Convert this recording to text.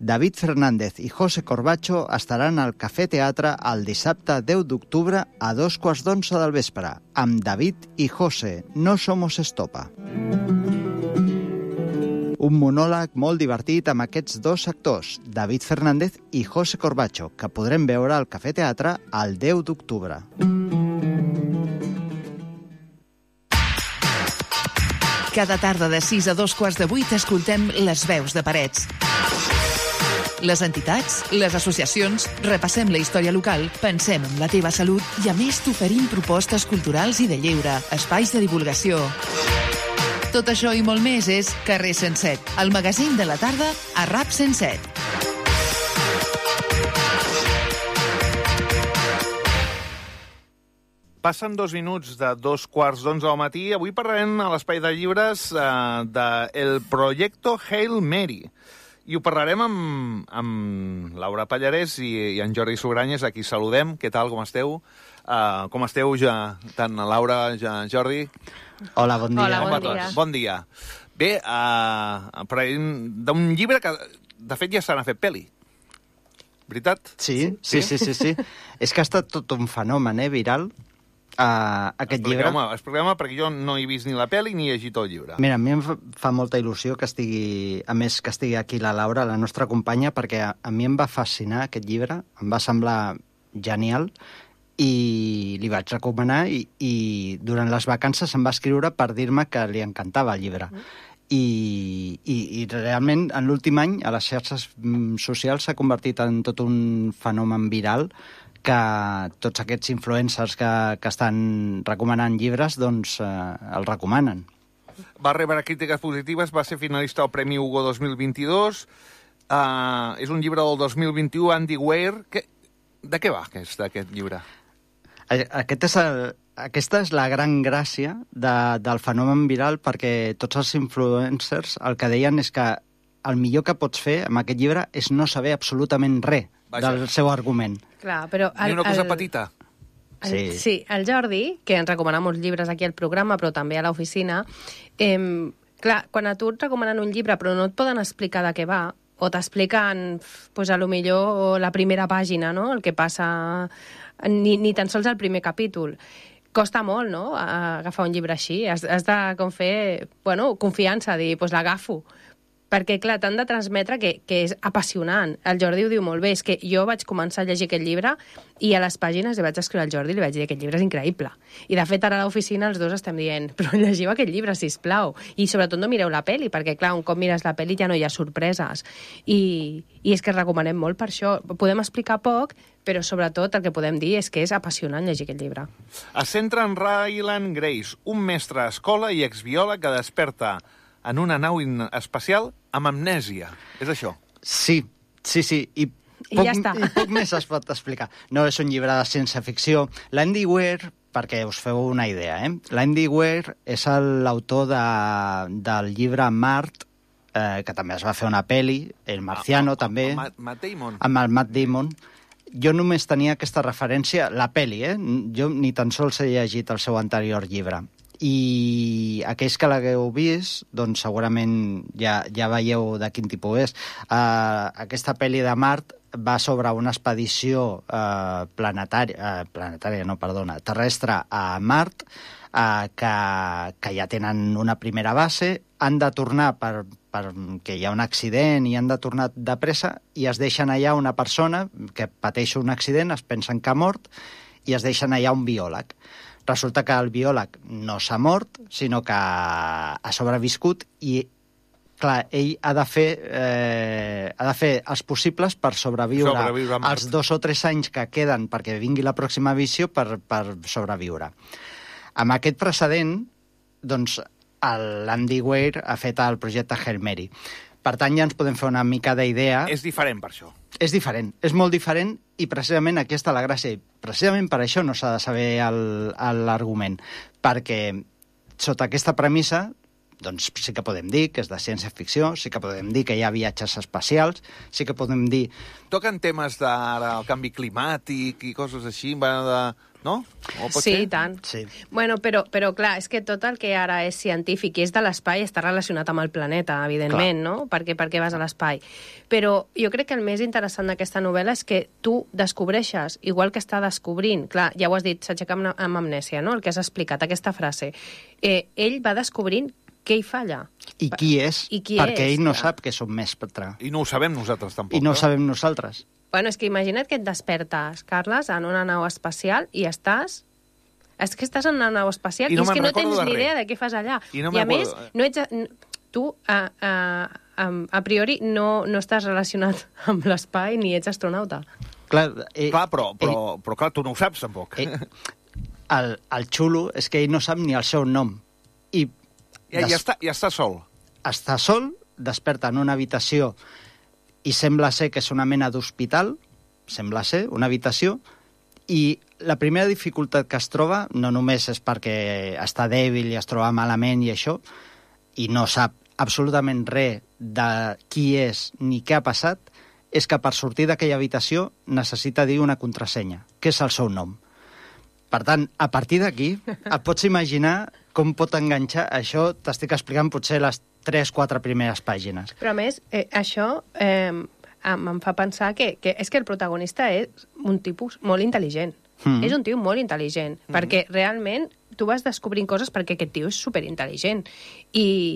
David Fernández i José Corbacho estaran al Cafè Teatre el dissabte 10 d'octubre a 11:15 del vespre, amb David i José, No Somos Estopa. Un monòleg molt divertit amb aquests dos actors, David Fernández i José Corbacho, que podrem veure al Cafè Teatre el 10 d'octubre. Cada tarda de 6 a 7:15 escoltem les veus de Parets. Les entitats, les associacions, repassem la història local, pensem en la teva salut i a més t'oferim propostes culturals i de lleure, espais de divulgació. Tot això i molt més és Carrer 107, el magazín de la tarda a RAP 107. Passen 2 minuts de 2:15 del matí. Avui parlarem a l'Espai de Llibres del Proyecto Hail Mary. I ho parlarem amb Laura Pallarès i en Jordi Sugranyes, a qui saludem. Què tal, com esteu? Com esteu, ja, tant Laura, ja, Jordi? Hola, bon dia. Hola, bon dia. Bon dia. Bé, parlarem d'un llibre que, de fet, ja se n'ha fet pel·li. Veritat? Sí. És que ha estat tot un fenomen, viral, aquest llibre. Expliqueu-me, perquè jo no he vist ni la pel·li ni he llegit el llibre. Mira, a mi em fa molta il·lusió que estigui, a més que estigui aquí la Laura, la nostra companya, perquè a mi em va fascinar aquest llibre, em va semblar genial, i li vaig recomanar, i durant les vacances em va escriure per dir-me que li encantava el llibre. I realment, en l'últim any, a les xarxes socials s'ha convertit en tot un fenomen viral, que tots aquests influencers que estan recomanant llibres, doncs el recomanen. Va rebre crítiques positives, va ser finalista al Premi Hugo 2022, és un llibre del 2021, Andy Weir. De què va aquest llibre? Aquesta és la gran gràcia del fenomen viral, perquè tots els influencers el que deien és que el millor que pots fer amb aquest llibre és no saber absolutament res del seu argument. Clar, però Ni una cosa petita. Sí, el Jordi, que ens recomana molts llibres aquí al programa, però també a l'oficina, clar, quan a tu et recomanen un llibre però no et poden explicar de què va, o t'expliquen, pues, a lo millor la primera pàgina, no?, el que passa, ni tan sols el primer capítol. Costa molt, no?, agafar un llibre així. Has de com fer, confiança, dir, pues l'agafo. Perquè, clar, t'han de transmetre que és apassionant. El Jordi ho diu molt bé, és que jo vaig començar a llegir aquest llibre i a les pàgines li vaig escriure al Jordi i li vaig dir que aquest llibre és increïble. I, de fet, ara a l'oficina els dos estem dient però llegiu aquest llibre, sisplau. I, sobretot, no mireu la pel·li, perquè, clar, un cop mires la pel·li ja no hi ha sorpreses. I és que recomanem molt per això. Podem explicar poc, però, sobretot, el que podem dir és que és apassionant llegir aquest llibre. Es centra en Ryland Grace, un mestre a escola i exbiòleg que desperta en una nau espacial amb amnèsia. És això? Sí. I ja està. I poc més es pot explicar. No, és un llibre de ciència-ficció. L'Andy Weir, perquè us feu una idea, l'Andy Weir és l'autor del llibre Mart, que també es va fer una pel·li, El Marciano, també. Matt Damon. Amb el Matt Damon. Jo només tenia aquesta referència, la pel·li, Jo ni tan sols he llegit el seu anterior llibre. I aquells que l'hagueu vist, doncs segurament ja veieu de quin tipus és. Aquesta pel·li de Mart va sobre una expedició terrestre a Mart, que ja tenen una primera base, han de tornar perquè hi ha un accident i han de tornar de pressa, i es deixen allà una persona que pateix un accident, es pensen que ha mort, i es deixen allà un biòleg. Resulta que el biòleg no s'ha mort, sinó que ha sobreviscut i, clar, ell ha de fer els possibles per sobreviure els 2 o 3 anys que queden perquè vingui la pròxima visió per sobreviure. Amb aquest precedent, doncs, l'Andy Weir ha fet el projecte Hail Mary. Per tant, ja ens podem fer una mica d'idea. És diferent per això. És diferent, és molt diferent, i precisament aquí està la gràcia. Precisament per això no s'ha de saber l'argument, perquè sota aquesta premissa Doncs sí que podem dir que és de ciència-ficció, sí que podem dir que hi ha viatges espacials, sí que podem dir... Toquen temes del canvi climàtic i coses així, no? O pot Sí, ser? i tant. Sí. Bueno, però clar, és que tot el que ara és científic i és de l'espai està relacionat amb el planeta, evidentment, no? Per què vas a l'espai? Però jo crec que el més interessant d'aquesta novel·la és que tu descobreixes, igual que està descobrint, clar, ja ho has dit, s'aixeca amb amnèsia, no? El que has explicat, aquesta frase. Ell va descobrint què hi falla. I qui és, I qui perquè és, ell no clar. sap que som mestre. I no ho sabem nosaltres, tampoc. I no ho sabem nosaltres. Bueno, és que imagina't que et despertes, Carles, en una nau espacial i estàs... És que estàs en una nau espacial I i no és que me'n no tens recordo de ni idea res. de què fas allà. I no I a més, m'acordo. no ets... Tu, a priori, no estàs relacionat amb l'espai ni ets astronauta. Clar, Clar, però clar, tu no ho saps, tampoc. el xulo és que ell no sap ni el seu nom. I Ja està sol. està sol, desperta en una habitació i sembla ser que és una mena d'hospital, sembla ser, una habitació, i la primera dificultat que es troba no només és perquè està dèbil i es troba malament i això, i no sap absolutament res de qui és ni què ha passat, és que per sortir d'aquella habitació necessita dir una contrasenya, que és el seu nom. Per tant, a partir d'aquí, et pots imaginar com pot enganxar això, t'estic explicant potser les 3-4 primeres pàgines. Però a més, això em fa pensar que és que el protagonista és un tipus molt intel·ligent. És un tio molt intel·ligent, perquè realment tu vas descobrint coses perquè aquest tio és superintel·ligent. I